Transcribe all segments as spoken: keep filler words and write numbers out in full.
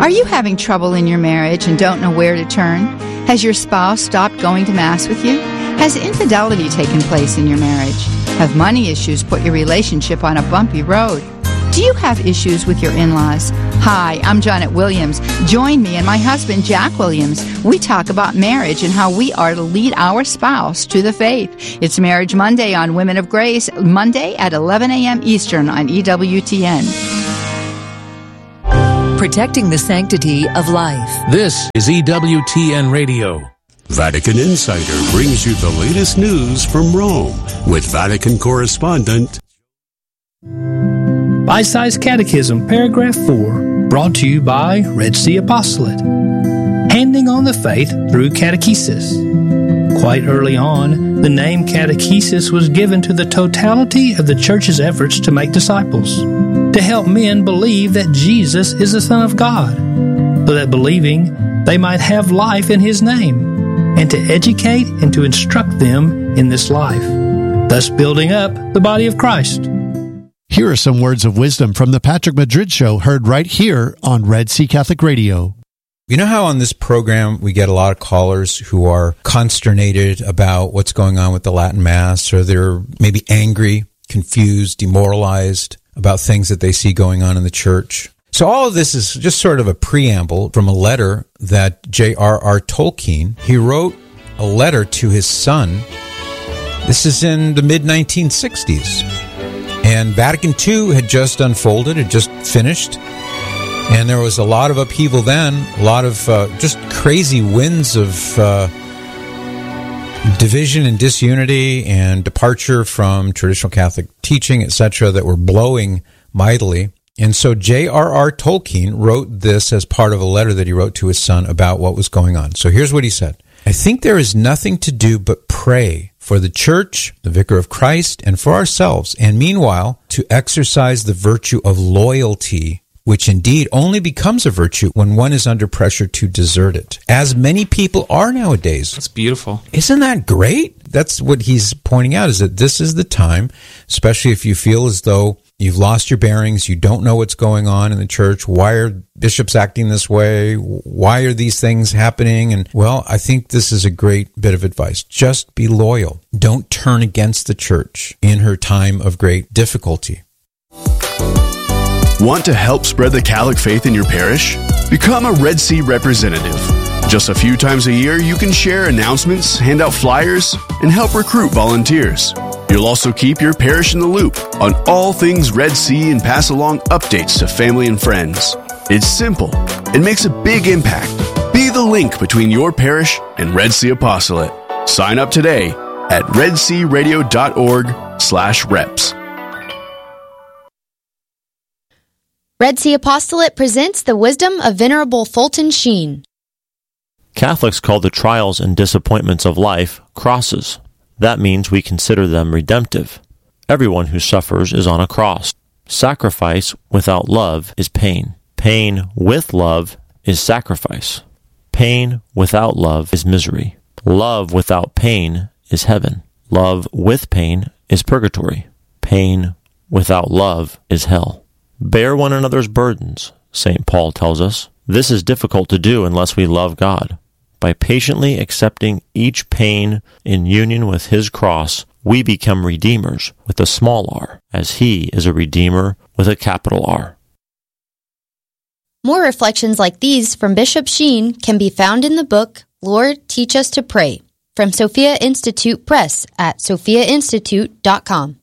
Are you having trouble in your marriage and don't know where to turn? Has your spouse stopped going to Mass with you? Has infidelity taken place in your marriage? Have money issues put your relationship on a bumpy road? Do you have issues with your in-laws? Hi, I'm Janet Williams. Join me and my husband, Jack Williams. We talk about marriage and how we are to lead our spouse to the faith. It's Marriage Monday on Women of Grace, Monday at eleven a.m. Eastern on E W T N. Protecting the sanctity of life. This is E W T N Radio. Vatican Insider brings you the latest news from Rome with Vatican correspondent. Bite-Sized Catechism, Paragraph four, brought to you by Red Sea Apostolate. Handing on the faith through catechesis. Quite early on, the name catechesis was given to the totality of the Church's efforts to make disciples, to help men believe that Jesus is the Son of God, so that believing they might have life in His name, and to educate and to instruct them in this life, thus building up the body of Christ. Here are some words of wisdom from the Patrick Madrid Show, heard right here on Red Sea Catholic Radio. You know how on this program we get a lot of callers who are consternated about what's going on with the Latin Mass, or they're maybe angry, confused, demoralized about things that they see going on in the Church? So all of this is just sort of a preamble from a letter that J R R Tolkien, he wrote a letter to his son. This is in the mid nineteen sixties. And Vatican Two had just unfolded, had just finished. And there was a lot of upheaval then, a lot of uh, just crazy winds of uh, division and disunity and departure from traditional Catholic teaching, et cetera, that were blowing mightily. And so J R R Tolkien wrote this as part of a letter that he wrote to his son about what was going on. So here's what he said. I think there is nothing to do but pray for the Church, the Vicar of Christ, and for ourselves, and meanwhile, to exercise the virtue of loyalty, which indeed only becomes a virtue when one is under pressure to desert it, as many people are nowadays. That's beautiful. Isn't that great? That's what he's pointing out, is that this is the time, especially if you feel as though you've lost your bearings, you don't know what's going on in the Church, why are bishops acting this way, why are these things happening? And, well, I think this is a great bit of advice. Just be loyal. Don't turn against the Church in her time of great difficulty. Want to help spread the Catholic faith in your parish? Become a Red Sea representative. Just a few times a year, you can share announcements, hand out flyers, and help recruit volunteers. You'll also keep your parish in the loop on all things Red Sea and pass along updates to family and friends. It's simple and makes a big impact. Be the link between your parish and Red Sea Apostolate. Sign up today at redsearadio.org slash reps. Red Sea Apostolate presents the wisdom of Venerable Fulton Sheen. Catholics call the trials and disappointments of life crosses. That means we consider them redemptive. Everyone who suffers is on a cross. Sacrifice without love is pain. Pain with love is sacrifice. Pain without love is misery. Love without pain is heaven. Love with pain is purgatory. Pain without love is hell. Bear one another's burdens, Saint Paul tells us. This is difficult to do unless we love God. By patiently accepting each pain in union with His cross, we become redeemers with a small r, as He is a redeemer with a capital R. More reflections like these from Bishop Sheen can be found in the book, Lord, Teach Us to Pray, from Sophia Institute Press at sophia institute dot com.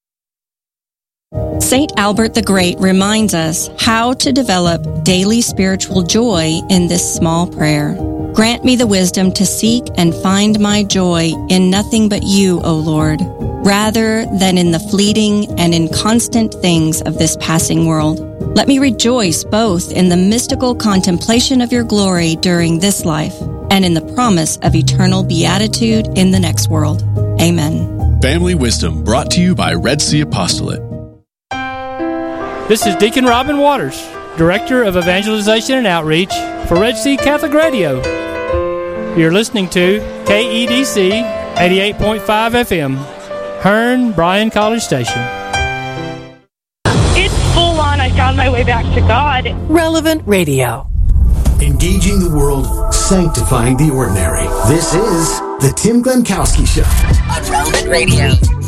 Saint Albert the Great reminds us how to develop daily spiritual joy in this small prayer. Grant me the wisdom to seek and find my joy in nothing but you, O Lord, rather than in the fleeting and inconstant things of this passing world. Let me rejoice both in the mystical contemplation of your glory during this life and in the promise of eternal beatitude in the next world. Amen. Family Wisdom brought to you by Red Sea Apostolate. This is Deacon Robin Waters, Director of Evangelization and Outreach for Red Sea Catholic Radio. You're listening to K E D C eighty-eight point five F M, Hearn Bryan College Station. It's full on. I found my way back to God. Relevant Radio. Engaging the world, sanctifying the ordinary. This is the Tim Glemkowski Show on Relevant Radio.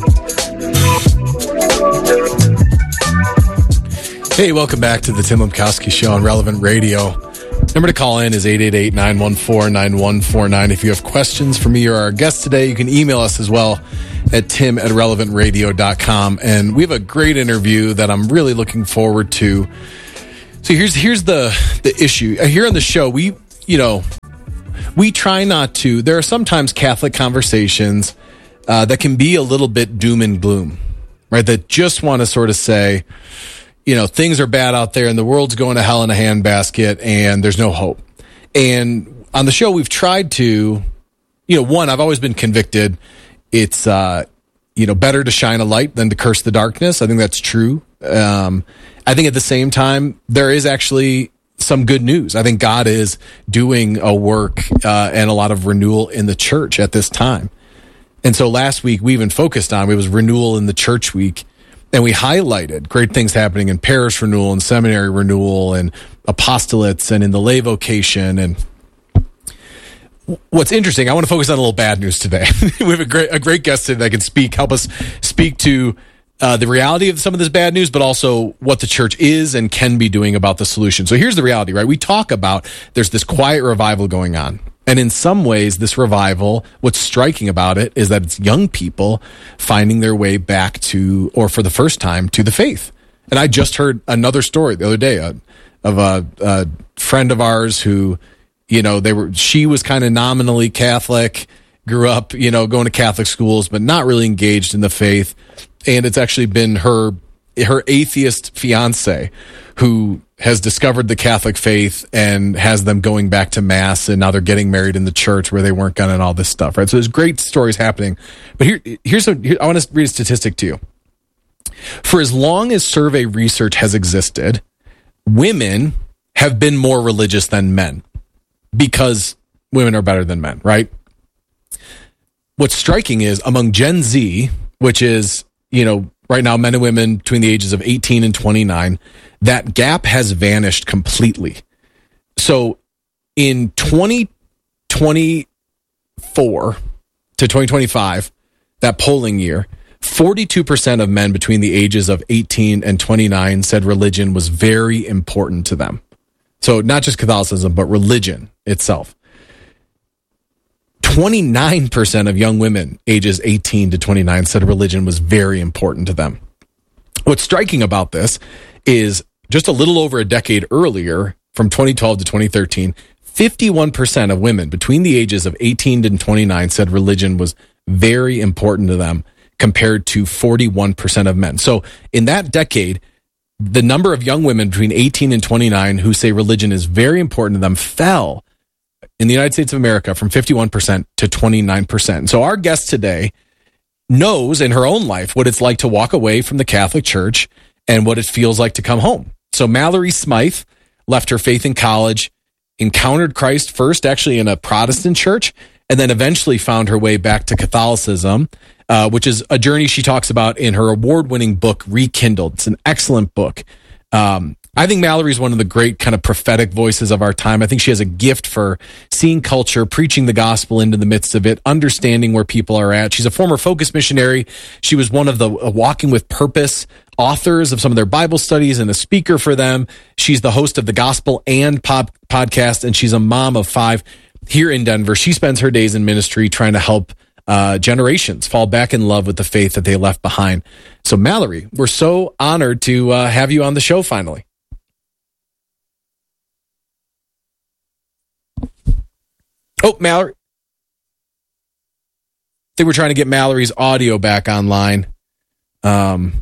Hey, welcome back to the Tim Glemkowski Show on Relevant Radio. Number to call in is eight eight eight, nine one four, nine one four nine. If you have questions for me or our guest today, you can email us as well at tim at relevant radio dot com. And we have a great interview that I'm really looking forward to. So here's here's the the issue. Here on the show, we, you know, we try not to. There are sometimes Catholic conversations uh, that can be a little bit doom and gloom, right? That just want to sort of say, you know, things are bad out there and the world's going to hell in a handbasket and there's no hope. And on the show, we've tried to, you know, one, I've always been convicted. It's, uh, you know, better to shine a light than to curse the darkness. I think that's true. Um, I think at the same time, there is actually some good news. I think God is doing a work uh, and a lot of renewal in the church at this time. And so last week, we even focused on, it was renewal in the church week. And we highlighted great things happening in parish renewal and seminary renewal and apostolates and in the lay vocation. And what's interesting, I want to focus on a little bad news today. We have a great a great guest today that can speak, help us speak to uh, the reality of some of this bad news, but also what the church is and can be doing about the solution. So here's the reality, right? We talk about there's this quiet revival going on. And in some ways, this revival, what's striking about it is that it's young people finding their way back to, or for the first time, to the faith. And I just heard another story the other day uh, of a, a friend of ours who, you know, they were, she was kind of nominally Catholic, grew up, you know, going to Catholic schools, but not really engaged in the faith. And it's actually been her, her atheist fiance who has discovered the Catholic faith and has them going back to mass, and now they're getting married in the church where they weren't gonna, and all this stuff, right? So there's great stories happening. But here, here's a, here, I want to read a statistic to you. For as long as survey research has existed, women have been more religious than men because women are better than men, right? What's striking is among Gen Z, which is, you know, right now, men and women between the ages of eighteen and twenty-nine, that gap has vanished completely. So in twenty twenty-four to twenty twenty-five, that polling year, forty-two percent of men between the ages of eighteen and twenty-nine said religion was very important to them. So not just Catholicism, but religion itself. twenty-nine percent of young women ages eighteen to twenty-nine said religion was very important to them. What's striking about this is just a little over a decade earlier, from twenty twelve to twenty thirteen, fifty-one percent of women between the ages of eighteen and twenty-nine said religion was very important to them, compared to forty-one percent of men. So in that decade, the number of young women between eighteen and twenty-nine who say religion is very important to them fell in the United States of America from fifty-one percent to twenty-nine percent. So our guest today knows in her own life what it's like to walk away from the Catholic Church and what it feels like to come home. So Mallory Smythe left her faith in college, encountered Christ first actually in a Protestant church, and then eventually found her way back to Catholicism, uh, which is a journey she talks about in her award-winning book, Rekindled. It's an excellent book. Um, I think Mallory is one of the great kind of prophetic voices of our time. I think she has a gift for seeing culture, preaching the gospel into the midst of it, understanding where people are at. She's a former Focus missionary. She was one of the uh, Walking with Purpose authors of some of their Bible studies and a speaker for them. She's the host of the Gospel and Pop podcast, and she's a mom of five here in Denver. She spends her days in ministry trying to help uh, generations fall back in love with the faith that they left behind. So Mallory, we're so honored to uh, have you on the show finally. Oh, Mallory. I think we're trying to get Mallory's audio back online. Um,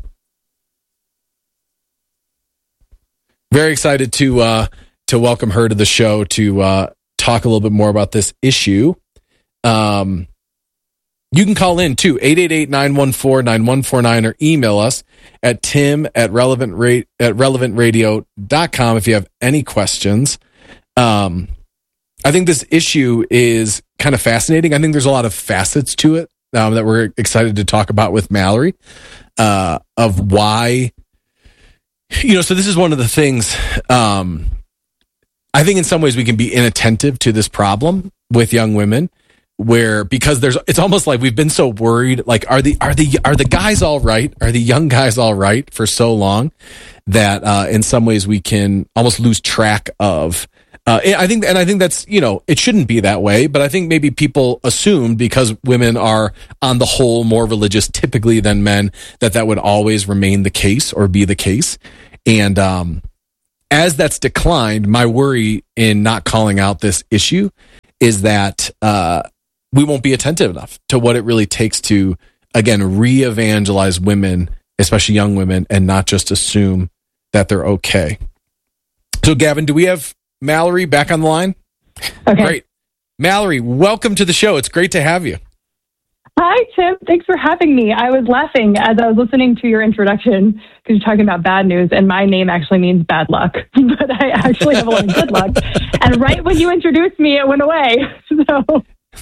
very excited to uh, to welcome her to the show to uh, talk a little bit more about this issue. Um, you can call in too, eight eight eight, nine one four, nine one four nine, or email us at tim at relevant ra- at relevant radio dot com if you have any questions. Um, I think this issue is kind of fascinating. I think there's a lot of facets to it um, that we're excited to talk about with Mallory, uh, of why, you know, so this is one of the things, um, I think in some ways we can be inattentive to this problem with young women, where because there's it's almost like we've been so worried, like are the are the are the guys all right? Are the young guys all right for so long that uh, in some ways we can almost lose track of. Uh, I think, and I think that's, you know, it shouldn't be that way, but I think maybe people assumed because women are on the whole more religious typically than men, that that would always remain the case or be the case. And um, as that's declined, my worry in not calling out this issue is that uh, we won't be attentive enough to what it really takes to, again, re-evangelize women, especially young women, and not just assume that they're okay. So, Gavin, do we have Mallory back on the line? Okay. Great. Mallory, welcome to the show. It's great to have you. Hi, Tim. Thanks for having me. I was laughing as I was listening to your introduction because you're talking about bad news, and my name actually means bad luck, but I actually have a lot of good luck. And right when you introduced me, it went away. So,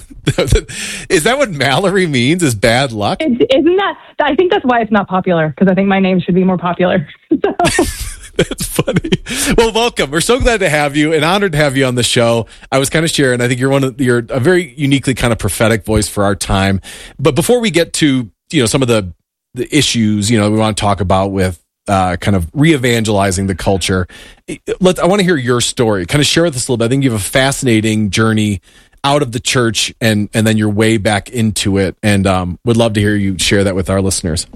is that what Mallory means? Is bad luck? It, isn't that? I think that's why it's not popular, because I think my name should be more popular. So. That's funny. Well, welcome. We're so glad to have you and honored to have you on the show. I was kind of sharing, I think you're one of, you're a very uniquely kind of prophetic voice for our time. But before we get to, you know, some of the, the issues, you know, we want to talk about with uh, kind of re-evangelizing the culture, let's, I want to hear your story. Kind of share with us a little bit. I think you have a fascinating journey out of the church and, and then your way back into it. And um, would love to hear you share that with our listeners.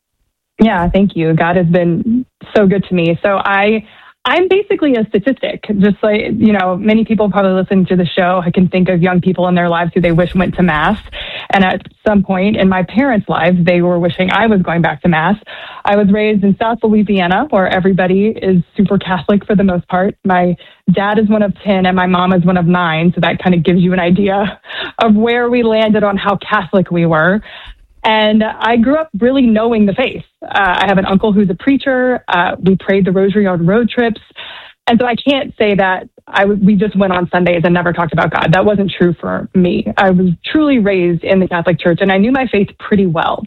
Yeah, thank you. God has been so good to me. So I, I'm basically a statistic. Just like, you know, many people probably listen to the show. I can think of young people in their lives who they wish went to Mass. And at some point in my parents' lives, they were wishing I was going back to Mass. I was raised in South Louisiana, where everybody is super Catholic for the most part. My dad is one of ten and my mom is one of nine. So that kind of gives you an idea of where we landed on how Catholic we were. And I grew up really knowing the faith. Uh, I have an uncle who's a preacher. Uh, we prayed the rosary on road trips. And so I can't say that I w- we just went on Sundays and never talked about God. That wasn't true for me. I was truly raised in the Catholic Church, and I knew my faith pretty well.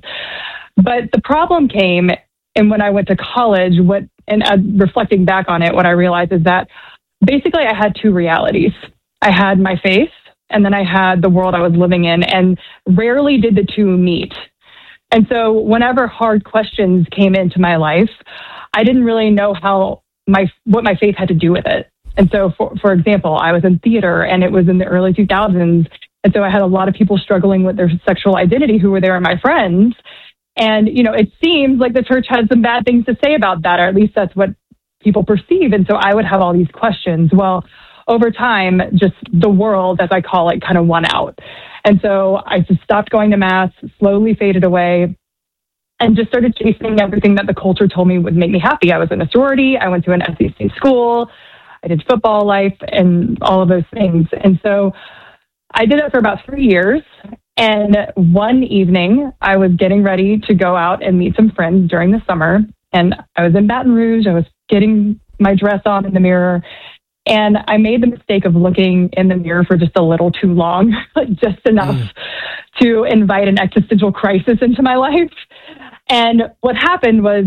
But the problem came, and when I went to college, what and uh, reflecting back on it, what I realized is that basically I had two realities. I had my faith, and then I had the world I was living in, and rarely did the two meet. And so whenever hard questions came into my life, I didn't really know how my what my faith had to do with it. And so, for, for example, I was in theater, and it was in the early two thousands. And so I had a lot of people struggling with their sexual identity who were there, my friends. And, you know, it seems like the church had some bad things to say about that, or at least that's what people perceive. And so I would have all these questions. Well, over time, just the world, as I call it, kind of won out. And so I just stopped going to Mass, slowly faded away, and just started chasing everything that the culture told me would make me happy. I was in a sorority. I went to an S E C school. I did football life and all of those things. And so I did it for about three years. And one evening, I was getting ready to go out and meet some friends during the summer. And I was in Baton Rouge. I was getting my dress on in the mirror. And I made the mistake of looking in the mirror for just a little too long, just enough mm. to invite an existential crisis into my life. And what happened was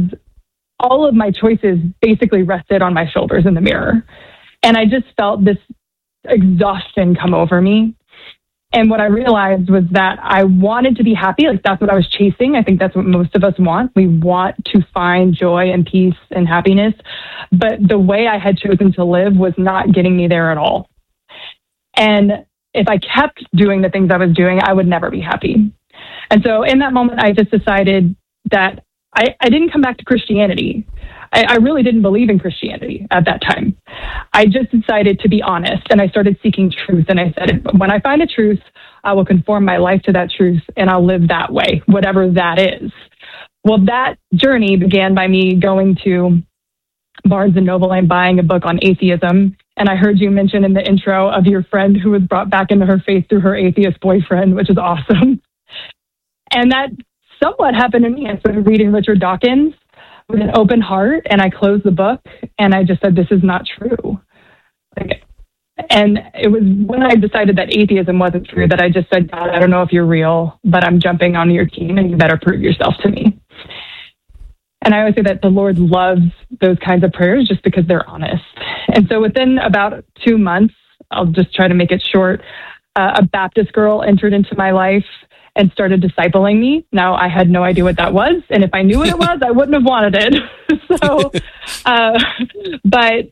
all of my choices basically rested on my shoulders in the mirror. And I just felt this exhaustion come over me. And what I realized was that I wanted to be happy. Like, that's what I was chasing. I think that's what most of us want. We want to find joy and peace and happiness. But the way I had chosen to live was not getting me there at all. And if I kept doing the things I was doing, I would never be happy. And so in that moment, I just decided that I, I didn't come back to Christianity. I, I really didn't believe in Christianity at that time. I just decided to be honest, and I started seeking truth. And I said, when I find a truth, I will conform my life to that truth, and I'll live that way, whatever that is. Well, that journey began by me going to Barnes and Noble and buying a book on atheism. And I heard you mention in the intro of your friend who was brought back into her faith through her atheist boyfriend, which is awesome. And that somewhat happened to me. I started reading Richard Dawkins with an open heart, and I closed the book, and I just said, this is not true. Like, and it was when I decided that atheism wasn't true that I just said, God, I don't know if you're real, but I'm jumping on your team, and you better prove yourself to me. And I always say that the Lord loves those kinds of prayers just because they're honest. And so within about two months, I'll just try to make it short, uh, a Baptist girl entered into my life and started discipling me. Now, I had no idea what that was, and if I knew what it was, I wouldn't have wanted it. so, uh, but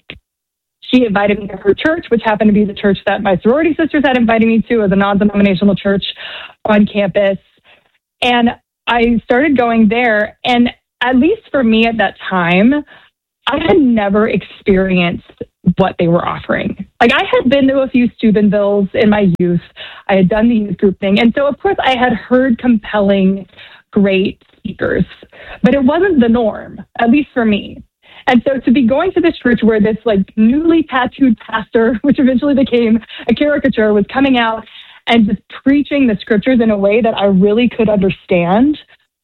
she invited me to her church, which happened to be the church that my sorority sisters had invited me to as a non-denominational church on campus. And I started going there, and at least for me at that time, I had never experienced what they were offering. Like, I had been to a few Steubenvilles in my youth. I had done the youth group thing. And so, of course, I had heard compelling, great speakers, but it wasn't the norm, at least for me. And so to be going to this church where this like newly tattooed pastor, which eventually became a caricature, was coming out and just preaching the scriptures in a way that I really could understand,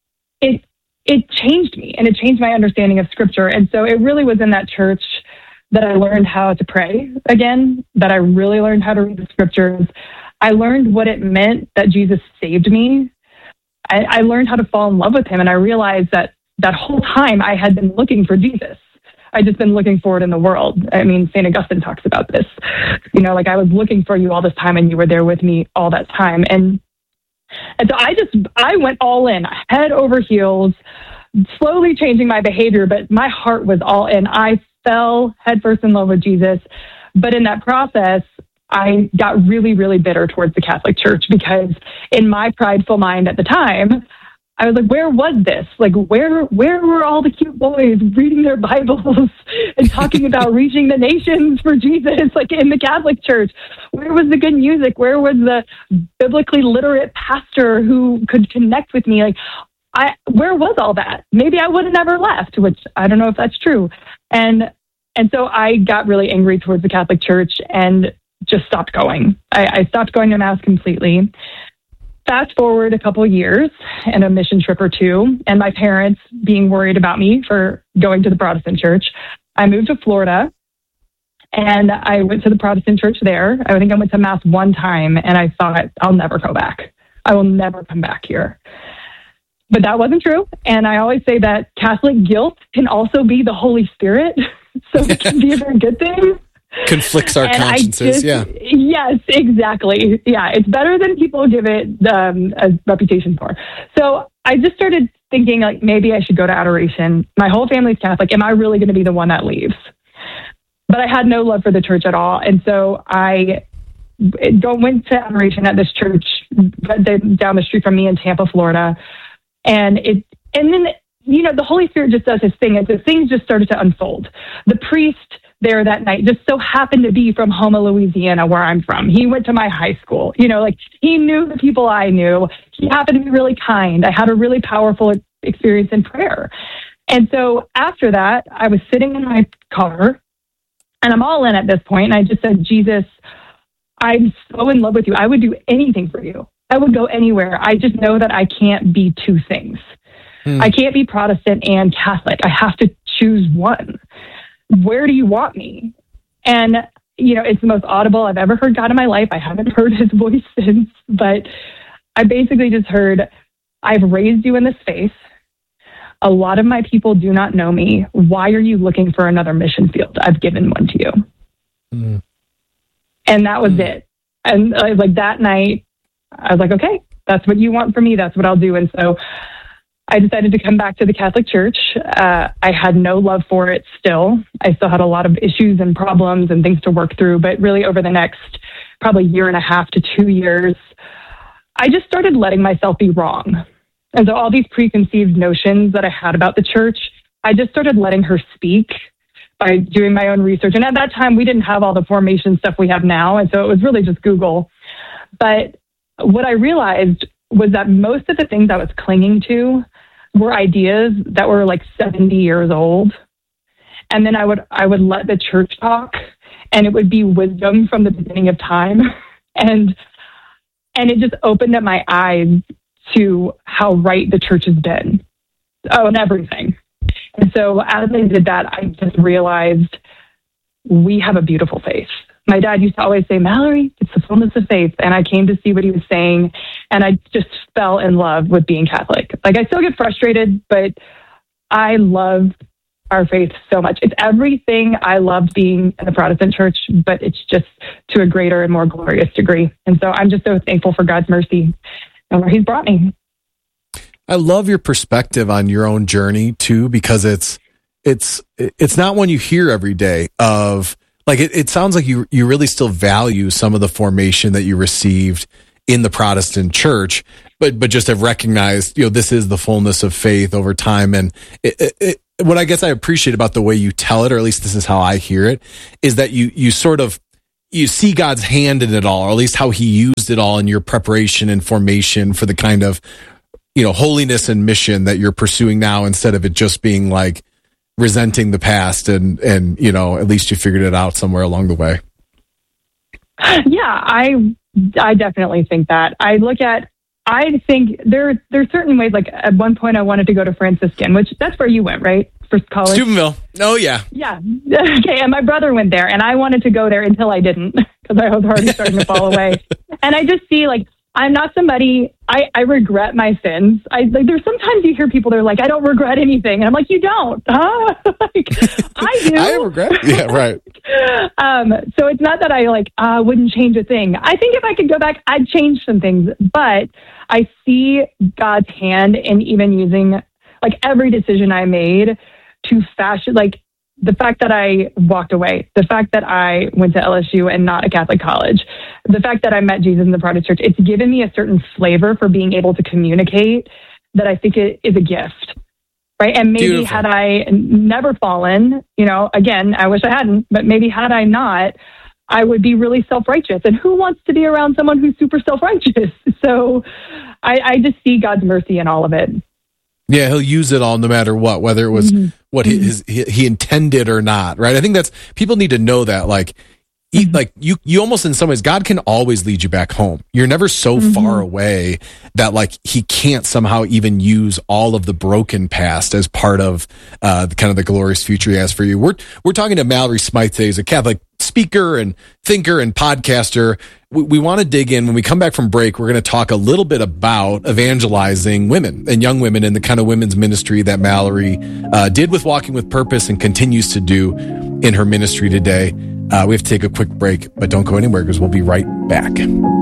it it changed me, and it changed my understanding of scripture. And so it really was in that church that I learned how to pray again, that I really learned how to read the scriptures. I learned what it meant that Jesus saved me. I, I learned how to fall in love with him, and I realized that that whole time I had been looking for Jesus. I'd just been looking for it in the world. I mean, Saint Augustine talks about this. You know, like, I was looking for you all this time, and you were there with me all that time. And and so I just, I went all in, head over heels, slowly changing my behavior, but my heart was all in. I fell headfirst in love with Jesus. But in that process, I got really, really bitter towards the Catholic Church, because in my prideful mind at the time, I was like, where was this? Like, where where were all the cute boys reading their Bibles and talking about reaching the nations for Jesus, like in the Catholic Church? Where was the good music? Where was the biblically literate pastor who could connect with me? Like, I where was all that? Maybe I would have never left, which I don't know if that's true. And and so I got really angry towards the Catholic Church and just stopped going. I, I stopped going to Mass completely. Fast forward a couple of years and a mission trip or two, and my parents being worried about me for going to the Protestant church, I moved to Florida, and I went to the Protestant church there. I think I went to Mass one time, and I thought, I'll never go back. I will never come back here. But that wasn't true. And I always say that Catholic guilt can also be the Holy Spirit, so it can be a very good thing. Conflicts our and consciences, just, yeah. Yes, exactly. Yeah, it's better than people give it um, a reputation for. So I just started thinking, like, maybe I should go to adoration. My whole family's Catholic. Am I really going to be the one that leaves? But I had no love for the church at all. And so I go, went to adoration at this church down the street from me in Tampa, Florida. And it, and then, you know, the Holy Spirit just does his thing. And so things just started to unfold. The priest there that night just so happened to be from Houma, Louisiana, where I'm from. He went to my high school. You know, like, he knew the people I knew. He happened to be really kind. I had a really powerful experience in prayer. And so after that, I was sitting in my car, and I'm all in at this point, and I just said, Jesus, I'm so in love with you. I would do anything for you. I would go anywhere. I just know that I can't be two things. Hmm. I can't be Protestant and Catholic. I have to choose one. Where do you want me? And, you know, it's the most audible I've ever heard God in my life. I haven't heard his voice since, but I basically just heard, I've raised you in this faith. A lot of my people do not know me. Why are you looking for another mission field? I've given one to you. Mm. And that was mm. it. And I was like, that night, I was like, okay, that's what you want from me. That's what I'll do. And so I decided to come back to the Catholic Church. Uh, I had no love for it still. I still had a lot of issues and problems and things to work through. But really over the next probably year and a half to two years, I just started letting myself be wrong. And so all these preconceived notions that I had about the church, I just started letting her speak by doing my own research. And at that time, we didn't have all the formation stuff we have now. And so it was really just Google. But what I realized was that most of the things I was clinging to were ideas that were like seventy years old. And then I would I would let the church talk, and it would be wisdom from the beginning of time. And and it just opened up my eyes to how right the church has been. Oh, and everything. And so as I did that, I just realized we have a beautiful faith. My dad used to always say, Mallory, it's the fullness of faith. And I came to see what he was saying, and I just fell in love with being Catholic. Like, I still get frustrated, but I love our faith so much. It's everything I loved being in the Protestant church, but it's just to a greater and more glorious degree. And so I'm just so thankful for God's mercy and where he's brought me. I love your perspective on your own journey too, because it's it's it's not one you hear every day of, like, it, it sounds like you you really still value some of the formation that you received in the Protestant church, but but just have recognized, you know, this is the fullness of faith over time. And it, it, it, what I guess I appreciate about the way you tell it, or at least this is how I hear it, is that you you sort of you see God's hand in it all, or at least how he used it all in your preparation and formation for the kind of, you know, holiness and mission that you're pursuing now, instead of it just being like resenting the past and and you know, at least you figured it out somewhere along the way. Yeah, I I definitely think that. I look at I think there there's certain ways, like at one point I wanted to go to Franciscan, which that's where you went, right? For college? Steubenville. Oh, yeah. Yeah. Okay, and my brother went there, and I wanted to go there until I didn't, because I was already starting to fall away. And I just see, like, I'm not somebody, I, I regret my sins. I like, there's sometimes you hear people, they're like, I don't regret anything. And I'm like, you don't, huh? Like, I do. I regret. Yeah, right. um, so it's not that I, like, uh, wouldn't change a thing. I think if I could go back, I'd change some things. But I see God's hand in even using, like, every decision I made to fashion, like, the fact that I walked away, the fact that I went to L S U and not a Catholic college, the fact that I met Jesus in the Protestant church, it's given me a certain flavor for being able to communicate that I think it is a gift, right? And maybe Beautiful. Had I never fallen, you know, again, I wish I hadn't, but maybe had I not, I would be really self-righteous. And who wants to be around someone who's super self-righteous? So I, I just see God's mercy in all of it. Yeah, he'll use it all no matter what, whether it was mm-hmm. what his, he, he intended or not, right? I think that's, people need to know that, like, he, like you, you almost in some ways, God can always lead you back home. You're never so mm-hmm. far away that, like, he can't somehow even use all of the broken past as part of uh, the kind of the glorious future he has for you. We're we're talking to Mallory Smythe today, who's a Catholic speaker and thinker and podcaster. We, we want to dig in. When we come back from break, we're going to talk a little bit about evangelizing women and young women and the kind of women's ministry that Mallory uh, did with Walking with Purpose and continues to do in her ministry today. Uh, we have to take a quick break, but don't go anywhere because we'll be right back.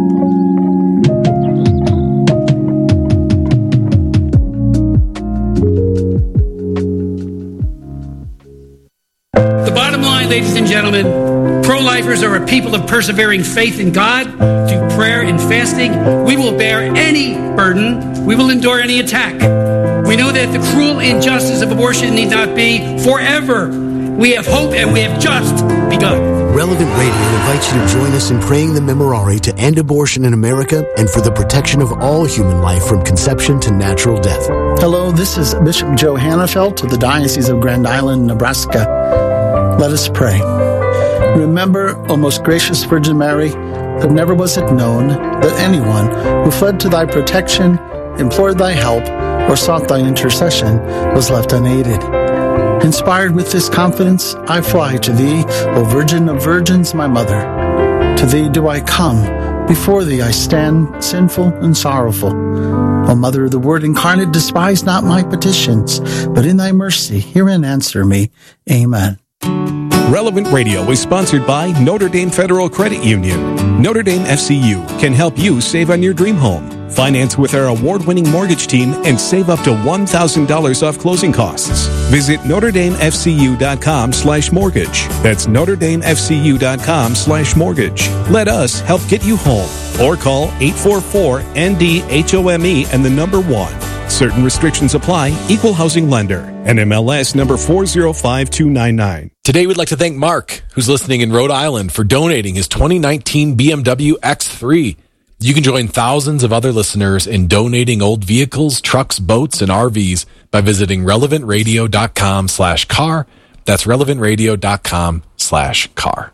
The bottom line, ladies and gentlemen, pro-lifers are a people of persevering faith in God. Through prayer and fasting, we will bear any burden. We will endure any attack. We know that the cruel injustice of abortion need not be forever. We have hope, and we have just begun. Relevant Radio invites you to join us in praying the Memorare to end abortion in America and for the protection of all human life from conception to natural death. Hello, this is Bishop Joe Hannafelt of the Diocese of Grand Island, Nebraska. Let us pray. Remember, O most gracious Virgin Mary, that never was it known that anyone who fled to thy protection, implored thy help, or sought thy intercession was left unaided. Inspired with this confidence, I fly to thee, O Virgin of Virgins, my mother. To thee do I come, before thee I stand, sinful and sorrowful. O Mother of the Word incarnate, despise not my petitions, but in thy mercy hear and answer me. Amen. Relevant Radio is sponsored by Notre Dame Federal Credit Union. Notre Dame F C U can help you save on your dream home. Finance with our award-winning mortgage team and save up to one thousand dollars off closing costs. Visit Notre Dame F C U dot com slash mortgage. That's Notre Dame F C U dot com slash mortgage. Let us help get you home. Or call eight four four N D H O M E and the number one. Certain restrictions apply. Equal housing lender. N M L S number four zero five two nine nine. Today we'd like to thank Mark, who's listening in Rhode Island, for donating his twenty nineteen B M W X three. You can join thousands of other listeners in donating old vehicles, trucks, boats, and R Vs by visiting relevant radio dot com slash car. That's relevant radio dot com slash car.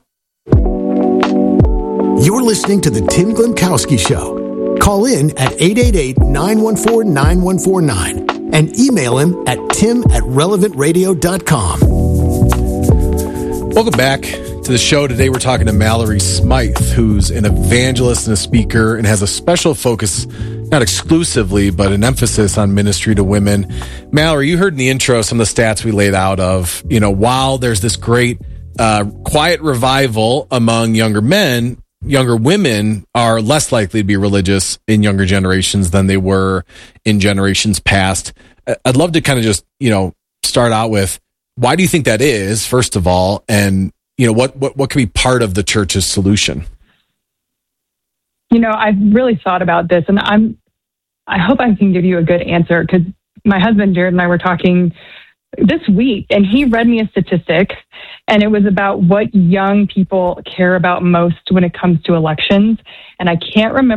You're listening to The Tim Glemkowski Show. Call in at eight eight eight, nine one four, nine one four nine and email him at tim at relevant radio dot com. Welcome back to the show. Today we're talking to Mallory Smythe, who's an evangelist and a speaker and has a special focus not exclusively, but an emphasis on ministry to women. Mallory, you heard in the intro some of the stats we laid out of, you know, while there's this great uh, quiet revival among younger men, younger women are less likely to be religious in younger generations than they were in generations past. I'd love to kind of just, you know, start out with, why do you think that is, first of all, and, you know, what, what, what can be part of the church's solution? You know, I've really thought about this, and I'm, I hope I can give you a good answer, because my husband, Jared, and I were talking this week, and he read me a statistic, and it was about what young people care about most when it comes to elections. And I can't remember